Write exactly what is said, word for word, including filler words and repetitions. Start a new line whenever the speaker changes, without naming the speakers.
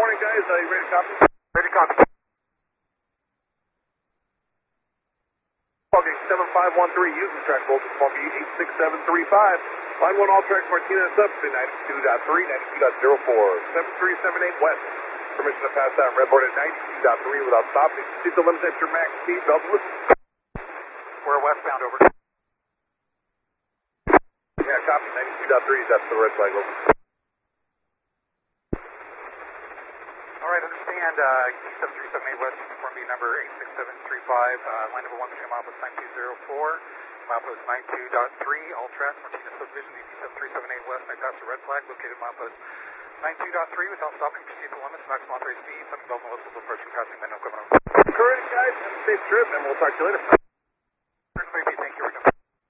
morning, guys. Are you ready to copy?
Ready to copy.
Okay, seven five one three, using track voltage, Monkey eight six seven three five. Line one, all track Martinez up to ninety-two point three, ninety-two point zero four, seven three seven eight west. Permission to pass out redboard at ninety-two point three without stopping. Seat the limit at your max speed, belt to listen.
We're westbound, over.
Yeah, copy, ninety-two point three, that's the red flag, over.
All right, understand, uh, seven three seven eight west, inform me number eight six seven three five, uh, line number one between milepost nine two zero four, milepost ninety-two point three, all tracks, Martinez subdivision, E T seven three seven eight west, I pass the red flag, located milepost ninety-two point three, without stopping, proceed to limits, maximum authorized speed, seven belt and whistles approaching, passing, then no equipment.
Correct, guys, have a safe trip, and we'll talk to you later.
Currently